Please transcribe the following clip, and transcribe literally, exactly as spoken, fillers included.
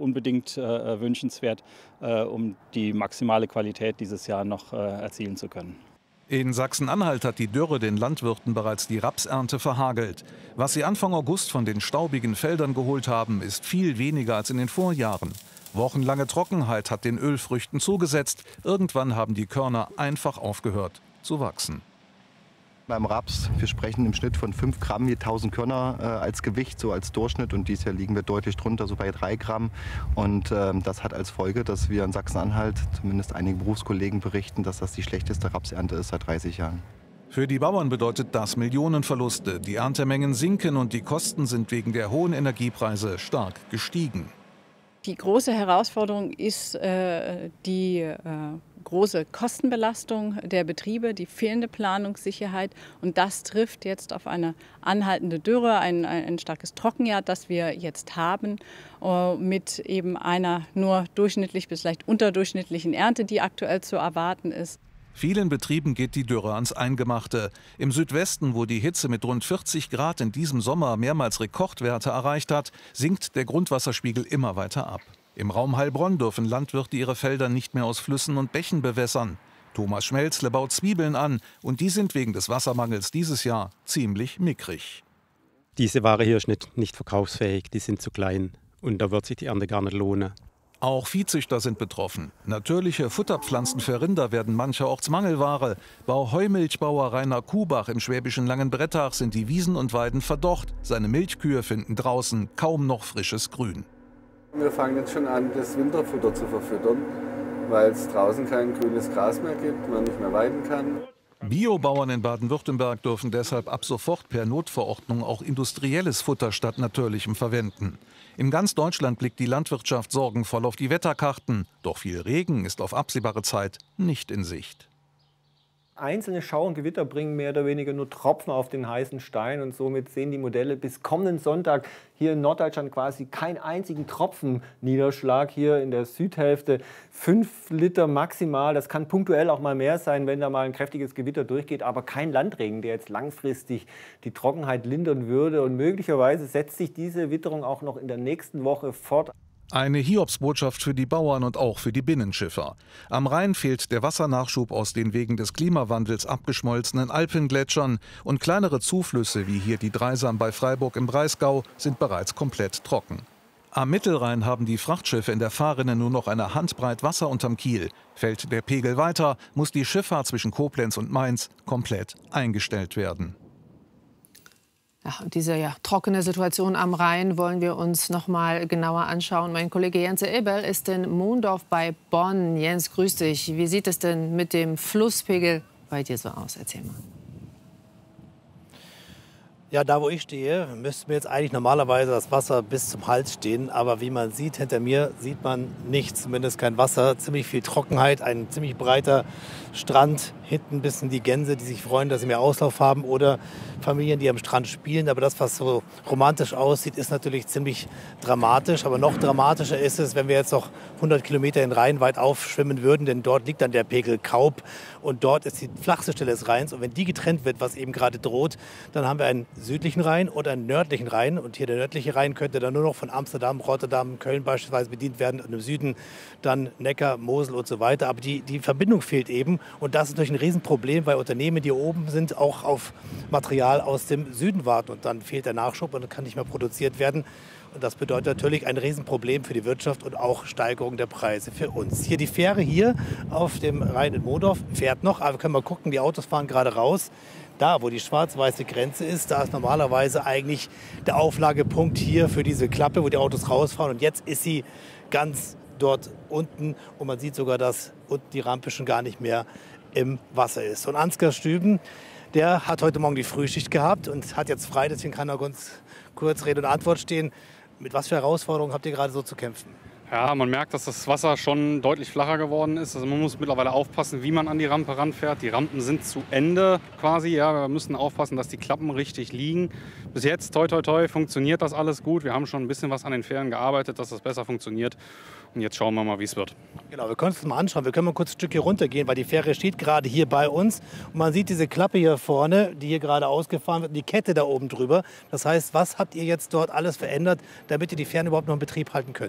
unbedingt äh, wünschenswert, äh, um die maximale Qualität dieses Jahr noch äh, erzielen zu können. In Sachsen-Anhalt hat die Dürre den Landwirten bereits die Rapsernte verhagelt. Was sie Anfang August von den staubigen Feldern geholt haben, ist viel weniger als in den Vorjahren. Wochenlange Trockenheit hat den Ölfrüchten zugesetzt. Irgendwann haben die Körner einfach aufgehört zu wachsen. Beim Raps, wir sprechen im Schnitt von fünf Gramm je tausend Körner äh, als Gewicht, so als Durchschnitt. Und dieses Jahr liegen wir deutlich drunter, so bei drei Gramm. Und äh, das hat als Folge, dass wir in Sachsen-Anhalt, zumindest einige Berufskollegen berichten, dass das die schlechteste Rapsernte ist seit dreißig Jahren. Für die Bauern bedeutet das Millionenverluste. Die Erntemengen sinken und die Kosten sind wegen der hohen Energiepreise stark gestiegen. Die große Herausforderung ist äh, die äh, große Kostenbelastung der Betriebe, die fehlende Planungssicherheit. Und das trifft jetzt auf eine anhaltende Dürre, ein, ein starkes Trockenjahr, das wir jetzt haben, äh, mit eben einer nur durchschnittlich bis leicht unterdurchschnittlichen Ernte, die aktuell zu erwarten ist. Vielen Betrieben geht die Dürre ans Eingemachte. Im Südwesten, wo die Hitze mit rund vierzig Grad in diesem Sommer mehrmals Rekordwerte erreicht hat, sinkt der Grundwasserspiegel immer weiter ab. Im Raum Heilbronn dürfen Landwirte ihre Felder nicht mehr aus Flüssen und Bächen bewässern. Thomas Schmelzle baut Zwiebeln an und die sind wegen des Wassermangels dieses Jahr ziemlich mickrig. Diese Ware hier ist nicht, nicht verkaufsfähig, die sind zu klein und da wird sich die Ernte gar nicht lohnen. Auch Viehzüchter sind betroffen. Natürliche Futterpflanzen für Rinder werden mancherorts Mangelware. Bauheumilchbauer Rainer Kubach im schwäbischen Langenbrettach sind die Wiesen und Weiden verdorrt. Seine Milchkühe finden draußen kaum noch frisches Grün. Wir fangen jetzt schon an, das Winterfutter zu verfüttern, weil es draußen kein grünes Gras mehr gibt, man nicht mehr weiden kann. Biobauern in Baden-Württemberg dürfen deshalb ab sofort per Notverordnung auch industrielles Futter statt natürlichem verwenden. In ganz Deutschland blickt die Landwirtschaft sorgenvoll auf die Wetterkarten. Doch viel Regen ist auf absehbare Zeit nicht in Sicht. Einzelne Schauer und Gewitter bringen mehr oder weniger nur Tropfen auf den heißen Stein und somit sehen die Modelle bis kommenden Sonntag hier in Norddeutschland quasi keinen einzigen Tropfen Niederschlag. Hier in der Südhälfte fünf Liter maximal. Das kann punktuell auch mal mehr sein, wenn da mal ein kräftiges Gewitter durchgeht, aber kein Landregen, der jetzt langfristig die Trockenheit lindern würde. Und möglicherweise setzt sich diese Witterung auch noch in der nächsten Woche fort. Eine Hiobsbotschaft für die Bauern und auch für die Binnenschiffer. Am Rhein fehlt der Wassernachschub aus den wegen des Klimawandels abgeschmolzenen Alpengletschern und kleinere Zuflüsse wie hier die Dreisam bei Freiburg im Breisgau sind bereits komplett trocken. Am Mittelrhein haben die Frachtschiffe in der Fahrrinne nur noch eine Handbreit Wasser unterm Kiel. Fällt der Pegel weiter, muss die Schifffahrt zwischen Koblenz und Mainz komplett eingestellt werden. Ja, und diese ja, trockene Situation am Rhein wollen wir uns noch mal genauer anschauen. Mein Kollege Jens Eberl ist in Mondorf bei Bonn. Jens, grüß dich. Wie sieht es denn mit dem Flusspegel bei dir so aus? Erzähl mal. Ja, da wo ich stehe, müsste mir jetzt eigentlich normalerweise das Wasser bis zum Hals stehen. Aber wie man sieht, hinter mir sieht man nichts, zumindest kein Wasser. Ziemlich viel Trockenheit, ein ziemlich breiter Strand. Hinten ein bisschen die Gänse, die sich freuen, dass sie mehr Auslauf haben. Oder Familien, die am Strand spielen. Aber das, was so romantisch aussieht, ist natürlich ziemlich dramatisch. Aber noch dramatischer ist es, wenn wir jetzt noch hundert Kilometer den Rhein weit aufschwimmen würden. Denn dort liegt dann der Pegel Kaub. Und dort ist die flachste Stelle des Rheins. Und wenn die getrennt wird, was eben gerade droht, dann haben wir einen südlichen Rhein und einen nördlichen Rhein. Und hier der nördliche Rhein könnte dann nur noch von Amsterdam, Rotterdam, Köln beispielsweise bedient werden. Und im Süden dann Neckar, Mosel und so weiter. Aber die, die Verbindung fehlt eben. Und das ist natürlich ein Riesenproblem, weil Unternehmen, die hier oben sind, auch auf Material aus dem Süden warten. Und dann fehlt der Nachschub und kann nicht mehr produziert werden. Und das bedeutet natürlich ein Riesenproblem für die Wirtschaft und auch Steigerung der Preise für uns. Hier die Fähre hier auf dem Rhein in Mondorf fährt noch. Aber wir können mal gucken, die Autos fahren gerade raus. Da, wo die schwarz-weiße Grenze ist, da ist normalerweise eigentlich der Auflagepunkt hier für diese Klappe, wo die Autos rausfahren. Und jetzt ist sie ganz dort unten. Und man sieht sogar, dass unten die Rampe schon gar nicht mehr im Wasser ist. Und Ansgar Stüben, der hat heute Morgen die Frühschicht gehabt und hat jetzt frei. Deswegen kann er uns kurz Rede und Antwort stehen. Mit was für Herausforderungen habt ihr gerade so zu kämpfen? Ja, man merkt, dass das Wasser schon deutlich flacher geworden ist. Also man muss mittlerweile aufpassen, wie man an die Rampe ranfährt. Die Rampen sind zu Ende quasi. Ja, wir müssen aufpassen, dass die Klappen richtig liegen. Bis jetzt, toi toi toi, funktioniert das alles gut. Wir haben schon ein bisschen was an den Fähren gearbeitet, dass das besser funktioniert. Und jetzt schauen wir mal, wie es wird. Genau, wir können uns das mal anschauen. Wir können mal kurz ein Stück hier runtergehen, weil die Fähre steht gerade hier bei uns. Und man sieht diese Klappe hier vorne, die hier gerade ausgefahren wird, und die Kette da oben drüber. Das heißt, was habt ihr jetzt dort alles verändert, damit ihr die Fähren überhaupt noch in Betrieb halten könnt?